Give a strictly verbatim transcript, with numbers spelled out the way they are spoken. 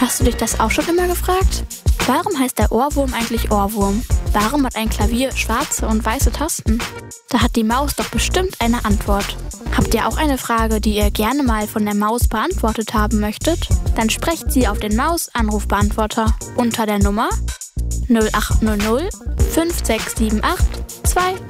Hast du dich das auch schon immer gefragt? Warum heißt der Ohrwurm eigentlich Ohrwurm? Warum hat ein Klavier schwarze und weiße Tasten? Da hat die Maus doch bestimmt eine Antwort. Habt ihr auch eine Frage, die ihr gerne mal von der Maus beantwortet haben möchtet? Dann sprecht sie auf den Maus-Anrufbeantworter unter der Nummer null acht null null fünf sechs sieben acht zwei